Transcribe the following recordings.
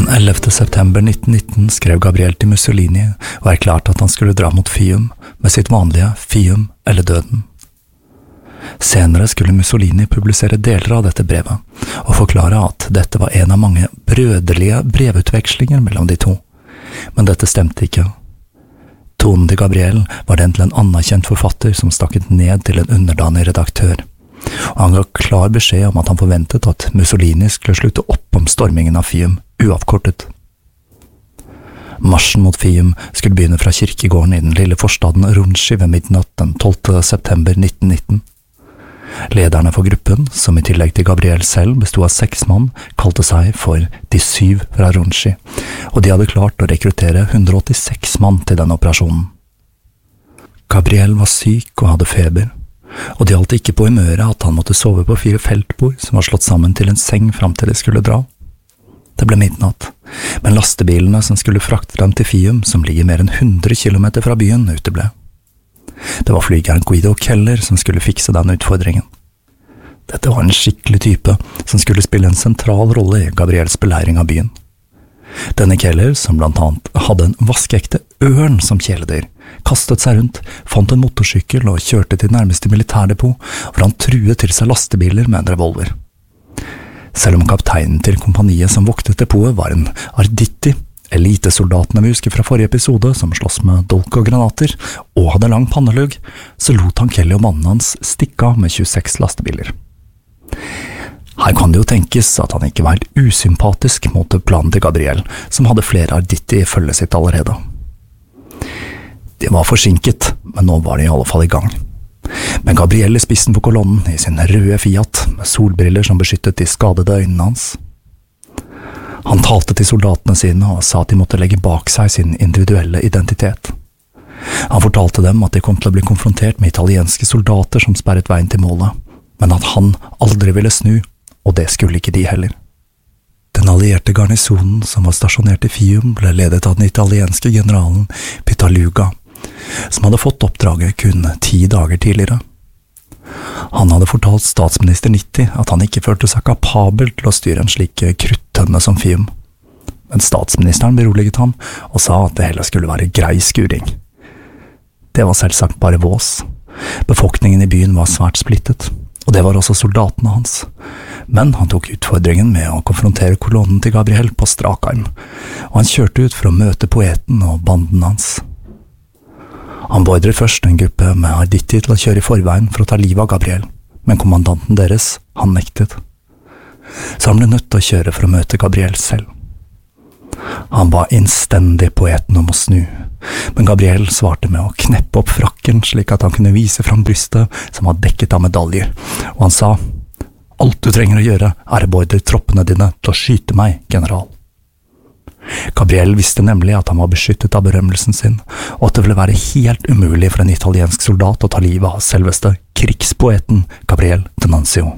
11. september 1919 skrev Gabriel til Mussolini og erklærte at han skulle dra mot Fium med sitt vanlige Fium eller døden. Senere skulle Mussolini publisere deler av dette brevet og forklare at dette var en av mange brøderlige brevutvekslinger mellom de to, men dette stemte ikke. Tonen til Gabriel var den til en anerkjent forfatter som stakket ned til en underdanig redaktør, og han ga klar beskjed om at han forventet at Mussolini skulle slutte opp om stormingen av Fium uavkortet. Marsjen mot Fium skulle begynne fra kirkegården i den lille forstaden Runci ved midnatt den 12. september 1919. Lederne for gruppen, som i tillegg til Gabriel selv bestod av 6 mann, kalte seg for de 7 fra Runci, og de hadde klart å rekruttere 186 mann til denne operasjonen. Gabriel var syk og hadde feber, og det gjaldt ikke på humøret at han måtte sove på 4 feltbord som var slått sammen til en seng fram til de skulle dra. Det ble midnatt, men lastebilene som skulle frakte dem til Fium, som ligger mer enn 100 kilometer fra byen, uteble. Det var flygeren Guido Keller som skulle fikse den utfordringen. Dette var en skikkelig type som skulle spille en sentral rolle i Gabriels beleiring av byen. Denne Keller, som blant annet hadde en vaskeekte ørn som kjæledyr, kastet seg rundt, fant en motorsykkel og kjørte til nærmeste militærdepot, hvor han truet til seg lastebiler med en revolver. Selv om kapteinen til kompaniet som voktet depotet var en Arditi, elitesoldatene vi husker fra forrige episode som slåss med dolk og granater, og hadde lang pannelugg, så lot han Kelly og mannen hans stikke av med 26 lastebiler. Her kan det jo tenkes at han ikke var helt usympatisk mot planen til Gabriel, som hadde flere Arditi i følget sitt allerede. De var forsinket, men nå var de i alle fall i gang. Men Gabriel i spissen for kolonnen i sin røde Fiat, med solbriller som beskyttet de skadede øynene hans. Han talte til soldatene sine og sa at de måtte legge bak seg sin individuelle identitet. Han fortalte dem at de kom til å bli konfrontert med italienske soldater som sperret veien til målet, men at han aldri ville snu, og det skulle ikke de heller. Den allierte garnisonen som var stasjonert i Fium ble ledet av den italienske generalen Pittaluga, som hadde fått oppdraget kun 10 dager tidligere. Han hadde fortalt statsminister Nitti at han ikke følte seg kapabel til å styre en slik kruttønne som Fium, men statsministeren beroliget ham og sa at det heller skulle være grei skuring. Det var selvsagt bare vås. Befolkningen i byen var svært splittet, og det var også soldatene hans, men han tok utfordringen med å konfrontere kolonnen til Gabriel på strak arm, og han kjørte ut for å møte poeten og banden hans. Han beordret først en gruppe med Arditi til å kjøre i forveien for å ta livet av Gabriel, men kommandanten deres, han nektet. Så han ble nødt til å kjøre for å møte Gabriel selv. Han ba innstendig poeten om å snu, men Gabriel svarte med å kneppe opp frakken slik at han kunne vise fram brystet som var dekket av medaljer, og han sa: «Alt du trenger å gjøre er å beordre troppene dine til å skyte meg, general.» Gabriel visste nemlig at han var beskyttet av berømmelsen sin, og at det ville være helt umulig for en italiensk soldat å ta livet av selveste krigspoeten Gabriel D'Annunzio.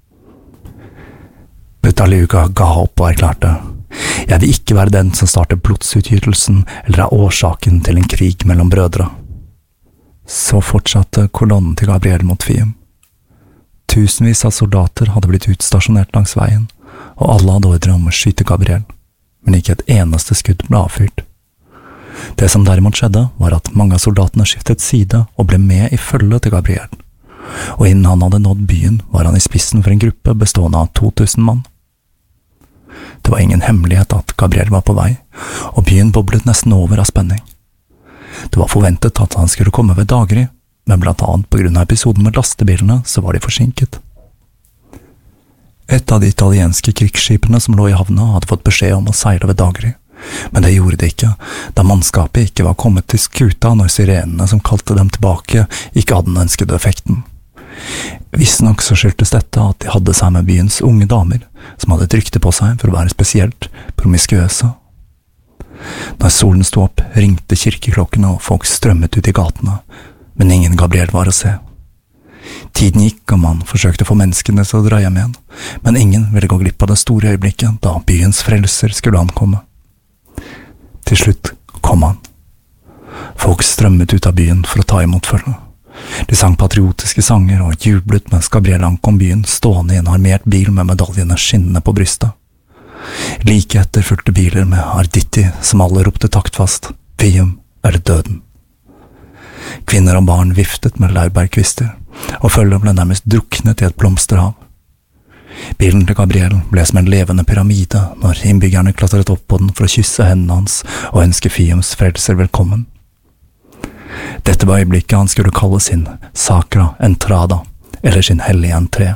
Pittaluga ga opp og erklærte: «Jeg vil ikke være den som starter blodsutgytelsen eller er årsaken til en krig mellom brødre.» Så fortsatte kolonnen til Gabriel mot Fium. Tusenvis av soldater hadde blitt utstasjonert langs veien, og alle hadde ordre om å skyte Gabriel, men ikke et eneste skudd ble avfyrt. Det som derimot skjedde, var at mange av soldatene skiftet side og ble med i følge til Gabriel, og innen han hadde nådd byen, var han i spissen for en gruppe bestående av 2000 mann. Det var ingen hemmelighet at Gabriel var på vei, og byen boblet nesten over av spenning. Det var forventet at han skulle komme ved daggry, men blant annet på grunn av episoden med lastebilene så var de forsinket. Et av de italienske krigsskipene som lå i havna hadde fått beskjed om å seile ved daggry, men det gjorde de ikke, da mannskapet ikke var kommet til skuta når sirenene som kalte dem tilbake ikke hadde den ønskede effekten. Visstnok så skyldtes dette at de hadde seg med byens unge damer, som hadde et rykte på seg for å være spesielt promiskuøse. Når solen sto opp, ringte kirkeklokkene og folk strømmet ut i gatene, men ingen Gabriel var å se. Tiden gikk og man forsøkte å få menneskene til å dra hjem igjen, men ingen ville gå glipp av det store øyeblikket da byens frelser skulle ankomme. Til slutt kom han. Folk strømmet ut av byen for å ta imot følge. De sang patriotiske sanger og jublet mens Gabriel ankom byen stående i en armert bil med medaljene skinnende på brystet. Like etter fulgte biler med Arditi som alle ropte taktfast, Fium eller døden. Kvinner og barn viftet med laurbærkvister, og følget ble nærmest druknet i et blomsterhav. Bilen til Gabriel ble som en levende pyramide når innbyggerne klatret opp på den for å kysse hendene hans og ønske Fiums frelser velkommen. Dette var øyeblikket han skulle kalle sin Sacra Entrada, eller sin hellige entré.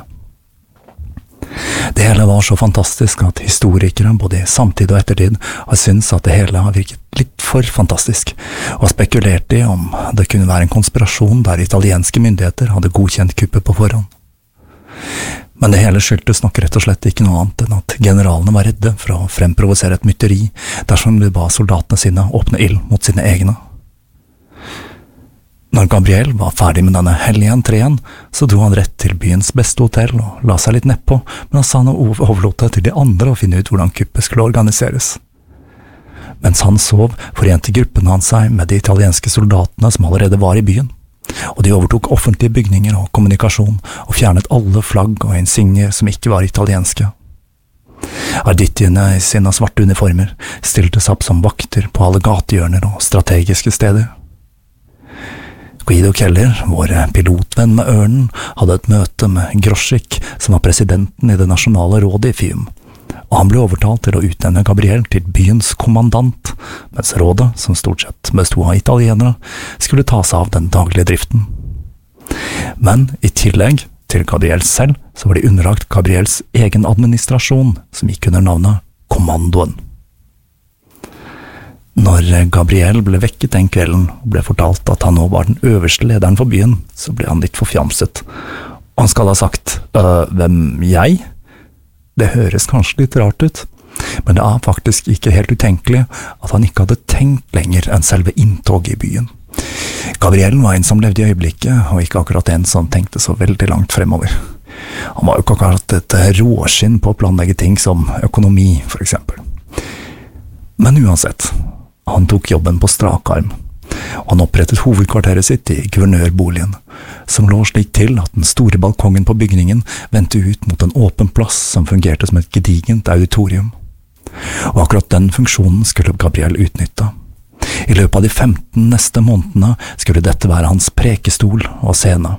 Det hele var så fantastisk at historikere både i samtid og ettertid har syntes at det hele har virket litt for fantastisk, og har spekulert i om det kunne være en konspirasjon der italienske myndigheter hadde godkjent kuppet på forhånd. Men det hele skyldtes nok rett og slett ikke noe annet enn at generalene var redde for å fremprovosere et mytteri dersom de ba soldatene sine åpne ild mot sine egne. Når Gabriel var ferdig med denne hellige entreen, så dro han rett til byens beste hotell og la seg litt nedpå, mens han overlot det til de andre å finne ut hvordan kuppet skulle organiseres. Mens han sov, forente gruppene hans seg med de italienske soldatene som allerede var i byen, og de overtok offentlige bygninger og kommunikasjon og fjernet alle flagg og insignier som ikke var italienske. Arditiene i sine svarte uniformer stilte seg opp som vakter på alle gatehjørner og strategiske steder. Guido Keller, vår pilotvenn med ørnen, hadde et møte med Groschik, som var presidenten i det nasjonale rådet i Fium, og han ble overtalt til å utnevne Gabriel til byens kommandant, mens rådet, som stort sett bestod av italienere, skulle ta seg av den daglige driften. Men i tillegg til Gabriel selv, så var de underlagt Gabriels egen administrasjon, som gikk under navnet Kommandoen. Når Gabriel ble vekket den kvelden og ble fortalt at han nå var den øverste lederen for byen, så ble han litt forfjamset. Og han skal ha sagt, hvem, jeg? Det høres kanskje litt rart ut, men det er faktisk ikke helt utenkelig at han ikke hadde tenkt lenger enn selve inntoget i byen. Gabriel var en som levde i øyeblikket, og ikke akkurat en som tenkte så veldig langt fremover. Han var jo ikke akkurat et råskinn på å planlegge ting som økonomi, for eksempel. Men uansett, han tok jobben på strak arm, og han opprettet hovedkvarteret sitt i guvernørboligen, som lå slik til at den store balkongen på bygningen vendte ut mot en åpen plass som fungerte som et gedigent auditorium. Og akkurat den funksjonen skulle Gabriel utnytte. I løpet av de 15 neste månedene skulle dette være hans prekestol og scene.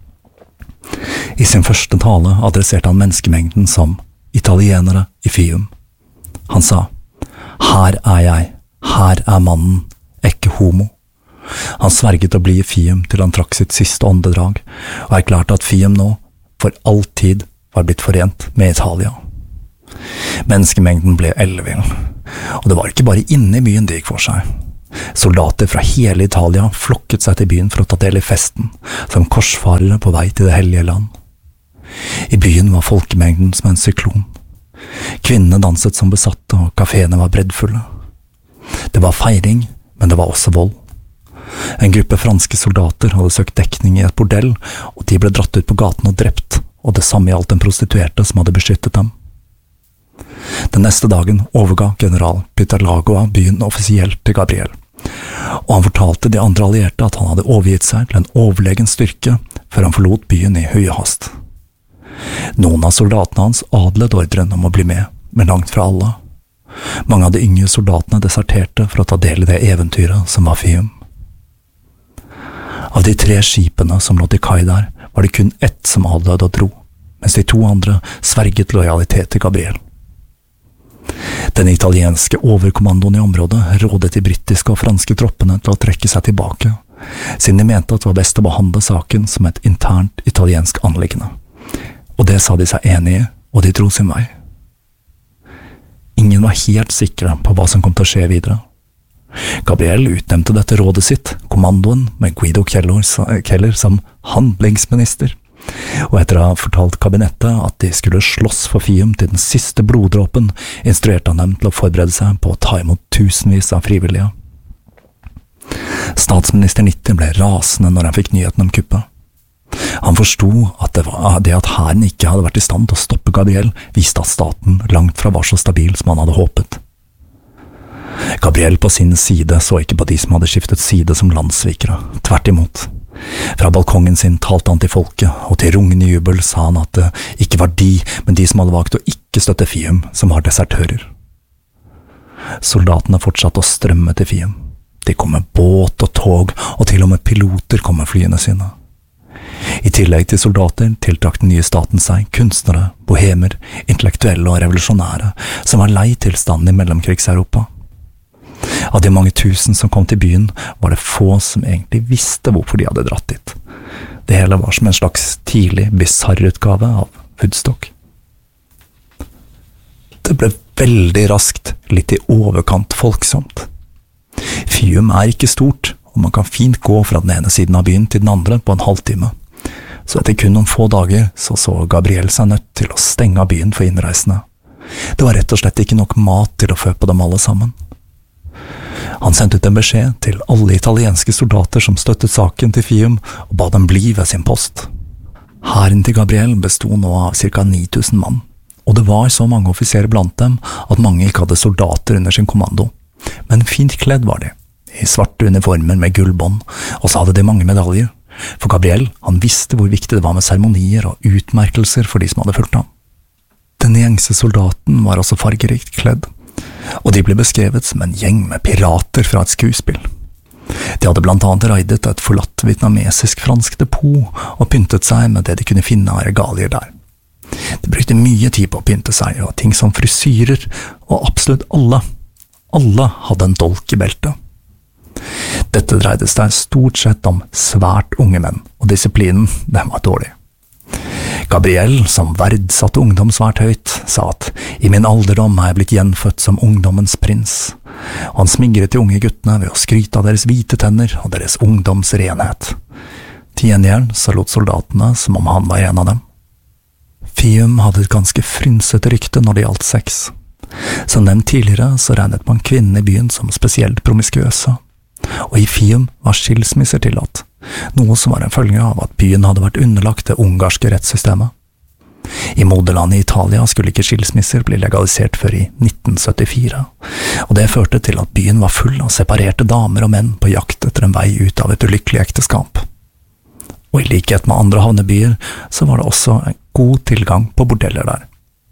I sin første tale adresserte han menneskemengden som italienere i Fium. Han sa, «Her er jeg, her er mannen, ikke homo». Han sverget å bli i Fium til han trakk sitt siste åndedrag, og erklærte at Fium nå, for alltid, var blitt forent med Italia. Menneskemengden ble ellevill, og det var ikke bare inne i byen det gikk for seg. Soldater fra hele Italia flokket seg til byen for å ta del i festen, som korsfarere på vei til det hellige land. I byen var folkemengden som en syklon. Kvinnene danset som besatte, og kaféene var breddfulle. Det var feiring, men det var også vold. En gruppe franske soldater hadde søkt dekning i et bordell, og de ble dratt ut på gaten og drept, og det samme gjaldt en prostituerte som hadde beskyttet dem. Den neste dagen overga general Pytalagoa byen offisielt til Gabriel, og han fortalte de andre allierte at han hadde overgitt seg til en overlegen styrke før han forlot byen i høye hast. Noen av soldatene hans adlet ordren om å bli med, men langt fra alle. Mange av de yngre soldatene deserterte for å ta del i det eventyret som var Fium. Av de 3 skipene som lå til kai der, var det kun ett som adlød og dro, mens de 2 andre sverget lojalitet til Gabriel. Den italienske overkommandoen i området rådet de britiske og franske troppene til å trekke seg tilbake, siden de mente at det var best å behandle saken som et internt italiensk anliggende. Og det sa de seg enige i, og de dro sin vei. Ingen var helt sikre på hva som kom til å skje videre. Gabriel utnevnte dette rådet sitt, kommandoen, med Guido Keller som handlingsminister, og etter å ha fortalt kabinettet at de skulle slåss for Fium til den siste bloddråpen, instruerte han dem til å forberede seg på å ta imot tusenvis av frivillige. Statsminister Nitti ble rasende når han fikk nyheten om kuppet. Han forstod at det at hæren ikke hadde vært i stand til å stoppe Gabriel, viste at staten langt fra var så stabil som han hadde håpet. Gabriel på sin side så ikke på de som hadde skiftet side som landssvikere, tvert imot. Fra balkongen sin talte han til folket, og til rungende jubel sa han at det ikke var de, men de som hadde valgt å ikke støtte Fium, som var desertører. Soldatene fortsatte å strømme til Fium. De kom med båt og tog, og til og med piloter kom med flyene sine. I tillegg til soldater tiltrakk den nye staten seg kunstnere, bohemer, intellektuelle og revolusjonære, som var lei tilstanden i mellomkrigs-Europa. Av de mange tusen som kom til byen, var det få som egentlig visste hvorfor de hadde dratt dit. Det hele var som en slags tidlig bizarrutgave av Woodstock. Det ble veldig raskt litt i overkant folksomt. Fium ikke stort, og man kan fint gå fra den ene siden av byen til den andre på en halvtime. Så etter kun noen få dager så Gabriel seg nødt til å stenge av byen for innreisende. Det var rett og slett ikke nok mat til å fø på dem alle sammen. Han sendte ut en beskjed til alle italienske soldater som støttet saken til Fium, og ba dem bli ved sin post. Hæren til Gabriel bestod nå av ca. 9000 mann, og det var så mange offiserer blant dem at mange ikke hadde soldater under sin kommando. Men fint kledd var de, i svarte uniformer med gullbånd, og så hadde de mange medaljer. For Gabriel, han visste hvor viktig det var med seremonier og utmerkelser for de som hadde fulgt ham. Den gjengse soldaten var også fargerikt kledd, og de ble beskrevet som en gjeng med pirater fra et skuespill. De hadde blant annet raidet et forlatt vietnamesisk-fransk depot og pyntet seg med det de kunne finne av regalier der. De brukte mye tid på å pynte seg, og ting som frisyrer, og absolutt alle hadde en dolk i beltet. Dette dreide seg stort sett om svært unge menn, og disiplinen, den var dårlig. Gabriel, som verdsatte ungdom svært høyt, sa at «I min alderdom jeg blitt gjenfødt som ungdommens prins», og han smigret de unge guttene ved å skryte av deres hvite tenner og deres ungdoms renhet. Til gjengjeld så lot soldatene som om han var en av dem. Fium hadde et ganske frynsete rykte når det gjaldt sex. Som nevnt tidligere så regnet man kvinnene i byen som spesielt promiskuøse, og i Fium var skilsmisser tillatt, noe som var en følge av at byen hadde vært underlagt det ungarske rettssystemet. I moderlandet i Italia skulle ikke skilsmisser bli legalisert før i 1974, og det førte til at byen var full av separerte damer og menn på jakt etter en vei ut av et ulykkelig ekteskap. Og i likhet med andre havnebyer så var det også en god tilgang på bordeller der.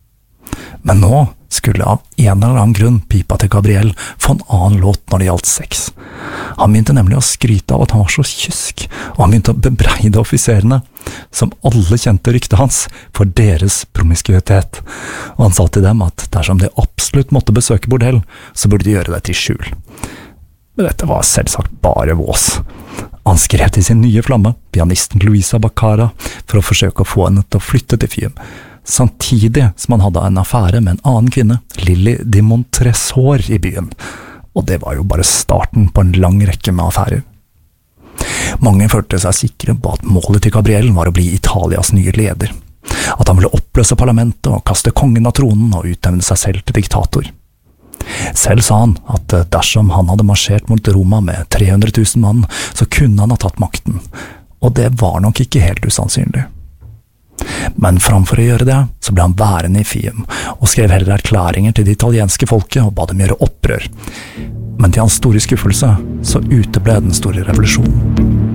Men nå skulle av en eller annen grunn pipa til Gabriel få en annen låt når det gjaldt sex. Han begynte nemlig å skryte av at han var så kysk, og han begynte å bebreide offiserene, som alle kjente ryktet hans, for deres promiskuitet. Og han sa til dem at dersom de absolutt måtte besøke bordell, så burde de gjøre det til skjul. Men dette var selvsagt bare vås. Han skrev til sin nye flamme, pianisten Luisa Baccara, for å forsøke å få henne til å flytte til Fium, samtidig som han hadde en affære med en annen kvinne, Lily de Montresor, i byen. Og det var jo bare starten på en lang rekke med affærer. Mange følte seg sikre på at målet til Gabriel var å bli Italias nye leder, at han ville oppløse parlamentet og kaste kongen av tronen og utnevne seg selv til diktator. Selv sa han at dersom han hadde marsjert mot Roma med 300 000 mann, så kunne han ha tatt makten, og det var nok ikke helt usannsynlig. Men framfor å gjøre det, så ble han værende i Fium, og skrev heller erklæringer til det italienske folket og ba dem gjøre opprør. Men til hans store skuffelse, så uteble den store revolusjonen.